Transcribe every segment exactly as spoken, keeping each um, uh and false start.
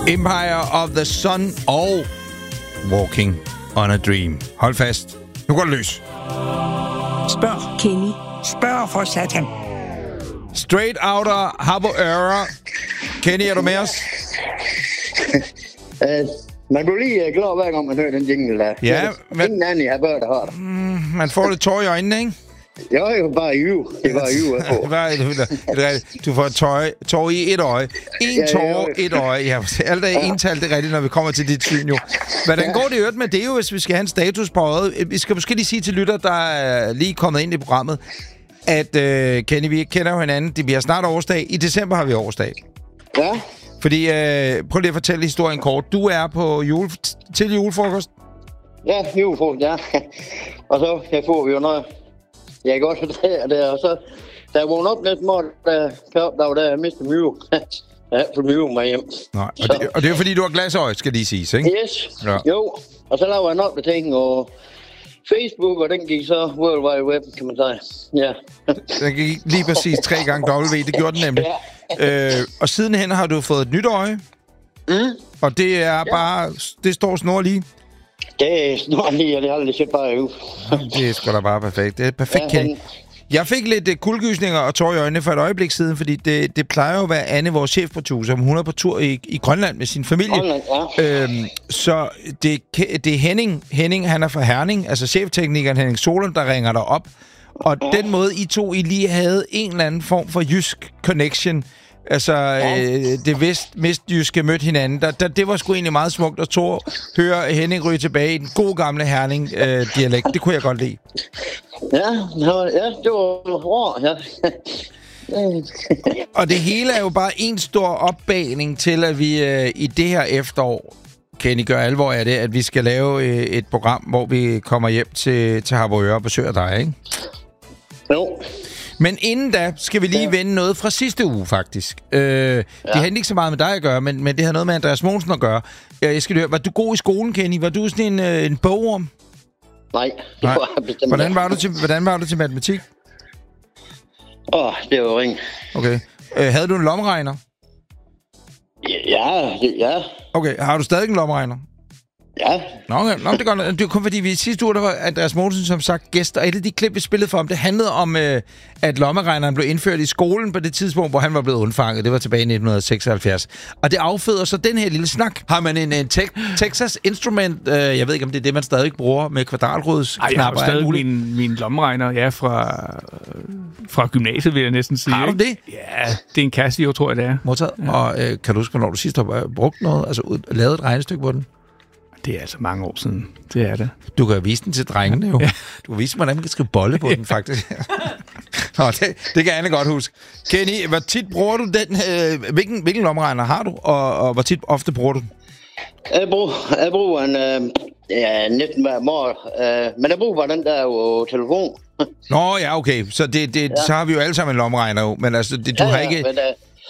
Empire of the Sun og Walking on a Dream. Hold fast. Nu går det løs. Spørg. Kenny. Spørg for satan. Straight Outta Harboøre. Kenny, er du med os? uh, man bliver lige uh, glad hver gang, man hører den jingle der. Ja, men... Ingen anden i Harboøre, der har det. Mm, man får lidt tår i øjnene, ikke? Jo, det var bare ju. Det var ju, jeg får. Du får tøj, tår i et øje. En Ja, tår, ja, et øje. Ja, alt er ental, det er rigtigt, når vi kommer til dit syn jo. Hvordan går det i øvrigt med det jo, hvis vi skal have en status på øjet? Vi skal måske lige sige til lytter, der er lige kommet ind i programmet, at øh, Kenny, vi kender jo hinanden. Vi har snart årsdag. I december har vi årsdag. Ja. Fordi, øh, prøv lige at fortælle historien kort. Du er på jule, til julefrokost. Ja, julefrokost, ja. Og så jeg får vi jo noget. Jeg kan godt fortælle det, og så da jeg vågnede op næste morgen, der kom der var der, jeg mistede mjø. Jeg har fået mjø med hjem. Nej, og det, og det er jo fordi, du har glasøje, skal lige siges, ikke? Yes, ja. Jo. Og så lavede jeg en opdatering, og Facebook, og den gik så World Wide Web, kan man sige. Ja. Den gik lige præcis tre gange W, det gjorde den nemlig. Ja. Øh, og sidenhen har du fået et nyt øje. Mm. Og det er ja. bare, det står snor lige. Det er snart lige, og det har aldrig set bare ud. Det er sgu da bare perfekt. Det er perfekt, ja, Kenny. Jeg fik lidt uh, kuldegysninger og tår i øjnene for et øjeblik siden, fordi det, det plejer jo at være Anne, vores chefproducer, hun er på tur i, i Grønland med sin familie. Grønland, ja. Øhm, så det, det er Henning, Henning, han er fra Herning, altså chefteknikeren Henning Solem, der ringer dig op. Og ja. Den måde, I to I lige havde en eller anden form for jysk connection, altså ja. øh, det vest, mestjyske mødte hinanden, der, der, det var sgu egentlig meget smukt at to høre Henning ryge tilbage i den gode gamle Herning-dialekt. Øh, det kunne jeg godt lide. Ja, ja, det var hårdt, ja. Og det hele er jo bare en stor opbagning til, at vi øh, i det her efterår, Kenny, gør alvor af det, at vi skal lave øh, et program, hvor vi kommer hjem til, til Harboøre og besøger dig, ikke? Jo. Men inden da skal vi lige ja. vende noget fra sidste uge, faktisk. Øh, ja. Det har ikke så meget med dig at gøre, men, men det har noget med Andreas Mogensen at gøre. Jeg skal høre, var du god i skolen, Kenny? Var du sådan en, øh, en bogorm? Nej, det Nej. var jeg bestemt. Hvordan var du til, hvordan var du til matematik? Åh, oh, det var ring. Okay. Øh, havde du en lommeregner? Ja, ja. Okay, har du stadig en lommeregner? Ja. Nå, okay. Nå, det er godt. Det er kun fordi, vi sidste uge, der var Andreas Mogensen, som sagt, gæst, og et af de klip, vi spillede for ham, det handlede om, øh, at lommeregneren blev indført i skolen på det tidspunkt, hvor han var blevet undfanget. Det var tilbage i nitten seksoghalvfjerds. Og det afføder så den her lille snak. Har man en, en te- Texas Instrument, øh, jeg ved ikke, om det er det, man stadig bruger, med kvadratrudsknapper? Nej, jeg har stadig min, min lommeregner, ja, fra, fra gymnasiet, vil jeg næsten sige. Har du det? Ja, det er en Casio, tror jeg, det er. Modtaget. Ja. Og øh, kan du huske, hvornår du sidst har brugt noget, altså ud, lavet et regnestykke på den? Det er altså mange år siden. Det er det. Du kan vise den til drengene jo. Ja. Du kan vise, hvordan man kan skrive bolle på ja. den, faktisk. Nå, det, det kan Anne godt huske. Kenny, hvor tit bruger du den? Øh, hvilken, hvilken lommeregner har du, og, og hvor tit ofte bruger du den? Jeg bruger, jeg bruger en, øh, ja, næsten hver morgen. Øh, men jeg bruger bare den der jo telefon. Nå, ja, okay. Så, det, det, ja. så har vi jo alle sammen en lommeregner jo. Men altså, det, du ja, har ikke... Men,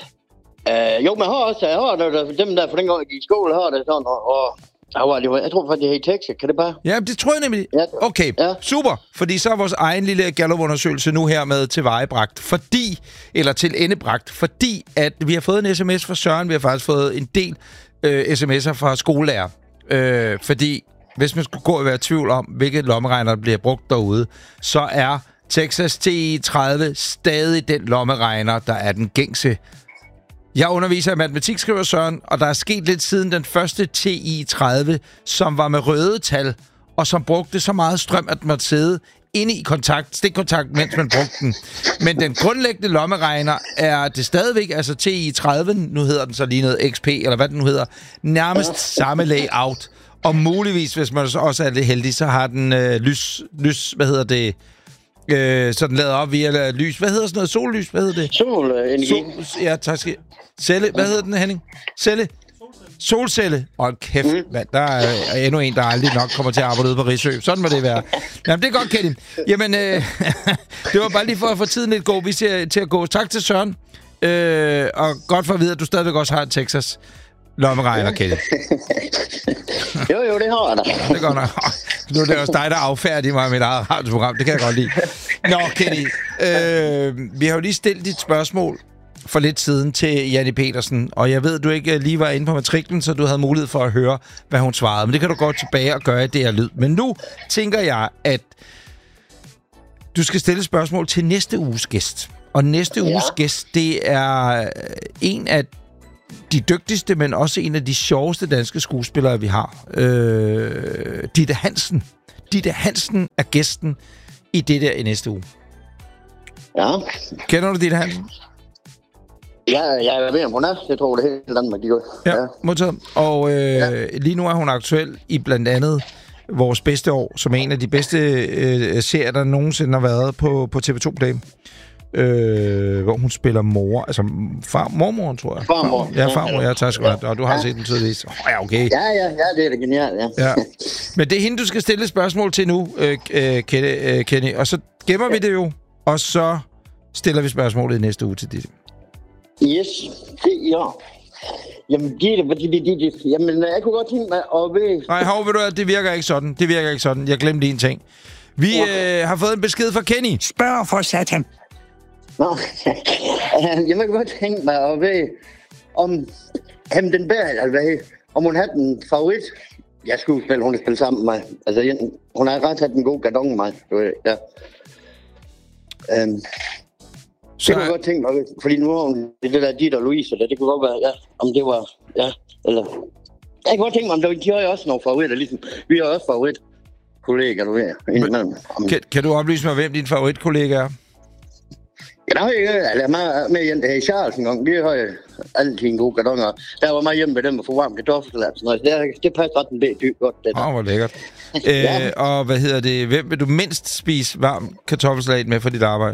øh, øh, jo, men jeg har også, jeg har det, dem der, for den gang jeg gik i skole, har det sådan, og... og jeg tror faktisk, det er i Texas. Kan det bare? Ja, det tror jeg nemlig. Ja. Okay, ja. Super. Fordi så er vores egen lille Gallup-undersøgelse nu her med til vejebragt. Fordi, eller til endebragt. Fordi, at vi har fået en sms fra Søren. Vi har faktisk fået en del øh, sms'er fra skolelærer. Øh, fordi, hvis man skulle gå og være i tvivl om, hvilke lommeregner der bliver brugt derude, så er Texas T I tredive stadig den lommeregner, der er den gængse. Jeg underviser i matematik, skriver Søren, og der er sket lidt siden den første T I tredive, som var med røde tal, og som brugte så meget strøm, at man måtte sidde inde i kontakt, stikkontakt, mens man brugte den. Men den grundlæggende lommeregner er det stadigvæk, altså T I tredive, nu hedder den så lige noget X P, eller hvad den nu hedder, nærmest samme layout. Og muligvis, hvis man også er lidt heldig, så har den øh, lys, lys, hvad hedder det... Øh, så den lader op via lys. Hvad hedder sådan noget? Sollys? Hvad hedder det? Solenergi. Sol, ja, tak skal Celle. Hvad hedder den, Henning? Celle? Solcelle. Og kæft, mm. mand. Der er endnu en, der aldrig nok kommer til at arbejde ude på Rigsø. Sådan må det være. Jamen, det er godt, Kenny. Jamen, øh, det var bare lige for at få tiden lidt god. Vi ser til at gå. Tak til Søren. Øh, og godt for at vide, at du stadigvæk også har en Texas lommeregner, Kenny. Jo, jo, det har jeg da. Det er godt nok. Nu er det også dig, der affærdiger mig med mit eget radioprogram. Det kan jeg godt lide. Nå, Kenny. Øh, vi har jo lige stillet dit spørgsmål for lidt siden til Janni Petersen, og jeg ved, at du ikke lige var inde på matriklen, så du havde mulighed for at høre, hvad hun svarede. Men det kan du gå tilbage og gøre i det her lyd. Men nu tænker jeg, at du skal stille spørgsmål til næste uges gæst. Og næste ja. uges gæst, det er en af de dygtigste, men også en af de sjoveste danske skuespillere, vi har. Øh, Ditte Hansen. Ditte Hansen er gæsten i det der i næste uge. Ja. Kender du Ditte Hansen? Ja, jeg ved, om hun er. Jeg tror, det er helt Danmark, de gør. Ja, ja. Modtaget. Og øh, ja. lige nu er hun aktuel i blandt andet Vores Bedste År, som er en af de bedste øh, serier, der nogensinde har været på, på T V to Play. Øh, hvor hun spiller mor, altså far, mormor, tror jeg. Farmor. Ja, farmor, ja, tak skal du have. Og du har ja. set den tydeligvis. Oh, ja, okay. Ja, ja, ja, det er da genialt, ja. ja. Men det er hende, du skal stille et spørgsmål til nu, øh, øh, Kenny, øh, Kenny. Og så gemmer ja. vi det jo, og så stiller vi spørgsmålet i næste uge til dit. Yes, det ja. Jamen, Ditte, hvad det, det, det, jamen, jeg kunne godt tænke mig at ved... Nej, hov, ved du hvad, det virker ikke sådan. Det virker ikke sådan. Jeg glemte en ting. Vi ja. øh, har fået en besked fra Kenny. Spørg for satan. Nå, jeg kunne godt tænke mig at ved, om ham den bær, eller hvad, om hun havde en favorit. Jeg skulle spille, hun har spillet sammen med mig. Altså, hun har ret haft en god gardon med mig, du ved, ja. Um, Så det kunne jeg godt tænke mig, fordi nu har hun det der Ditte og Louise, det, det kunne godt være, ja, om det var, ja, eller... Jeg kunne godt tænke mig, om de har også nogle favoritter, ligesom, vi har også favoritkollegaer, du ved, indimellem. Om... Kan, kan du oplyse mig, hvem din favoritkollega er? Ja, der har jeg, eller med, med hjemme her i Charles en gang, vi har jo altid en god kartonger. Der var meget hjemme med dem og få varm kartoffelsalat, sådan noget. Det, det passer ret en bæk dybt godt, det der. Åh, oh, hvor lækkert. ja. øh, og hvad hedder det, hvem vil du mindst spise varm kartoffelsalat med for dit arbejde?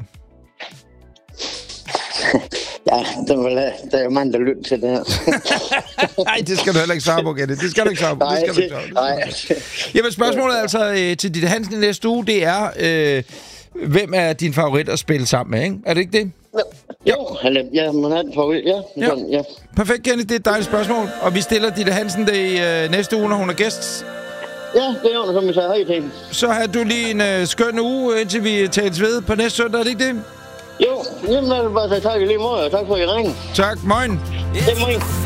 Ja, det er, der er jo mange, der lytter til det her. Nej, det skal du heller ikke svare på, Gette. Det skal du ikke svare på. Nej, det skal du ikke svare på. Jamen, spørgsmålet altså øh, til Ditte Hansen i næste uge, det er, øh, hvem er din favorit at spille sammen med, ikke? Er det ikke det? Jo, ja. Eller, ja, man har en favorit, ja. Ja. Sådan, ja. Perfekt, Kenny. Det er et dejligt spørgsmål. Og vi stiller Ditte Hansen det i øh, næste uge, når hun er gæst. Ja, det er jo, som vi sagde hej til. Så har du lige en øh, skøn uge, indtil vi tales ved på næste søndag, er det ikke det? Jo, jamen, jeg vil bare sige tak i lige måde, og tak for, at I ringede. Tak, moin. Det er moin.